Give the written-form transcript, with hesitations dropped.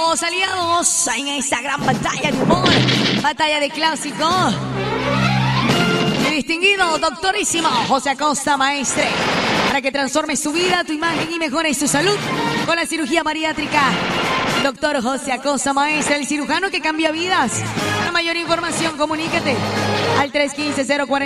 amigos, aliados, en esta gran batalla de humor, batalla de clásicos. Mi distinguido, doctorísimo José Acosta, maestre, para que transformes tu vida, tu imagen y mejores tu salud con la cirugía bariátrica. Doctor José Acosta, maestre, el cirujano que cambia vidas. Para mayor información, comunícate al 315-040.